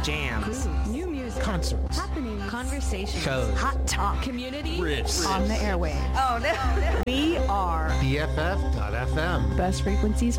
Jams. New music. Concerts. Happening. Conversation. Shows. Hot talk. Community. Riffs. On the airwaves. Oh, no. We are BFF.FM. Best frequencies